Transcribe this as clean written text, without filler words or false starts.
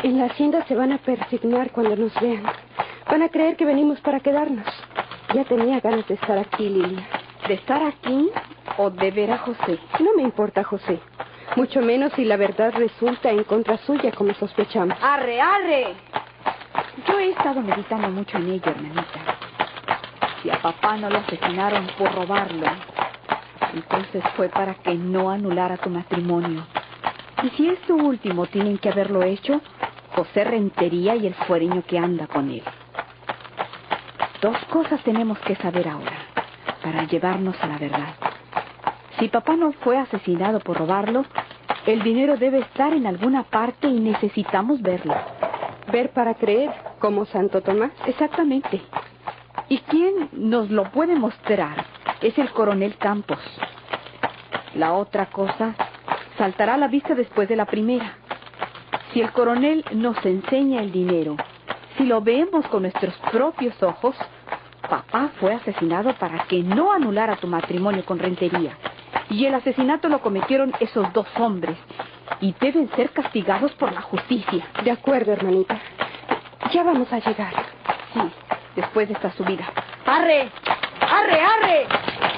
En la hacienda se van a persignar cuando nos vean. Van a creer que venimos para quedarnos. Ya tenía ganas de estar aquí, Lilia. ¿De estar aquí o de ver a José? No me importa José. Mucho menos si la verdad resulta en contra suya, como sospechamos. ¡Arre, arre! Yo he estado meditando mucho en ello, hermanita. Si a papá no lo asesinaron por robarlo, entonces fue para que no anulara tu matrimonio. Y si esto último tienen que haberlo hecho, José Rentería y el fuereño que anda con él. Dos cosas tenemos que saber ahora, para llevarnos a la verdad. Si papá no fue asesinado por robarlo, el dinero debe estar en alguna parte y necesitamos verlo. ¿Ver para creer, como Santo Tomás? Exactamente. ¿Y quién nos lo puede mostrar? Es el coronel Campos. La otra cosa saltará a la vista después de la primera. Si el coronel nos enseña el dinero, si lo vemos con nuestros propios ojos, papá fue asesinado para que no anulara tu matrimonio con Rentería. Y el asesinato lo cometieron esos dos hombres. Y deben ser castigados por la justicia. De acuerdo, hermanita. Ya vamos a llegar. Sí, después de esta subida. ¡Arre! ¡Arre, arre!